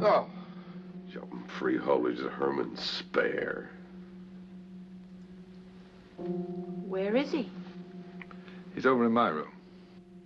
Oh, jumping freeholders of Herman Spare. Where is he? He's over in my room.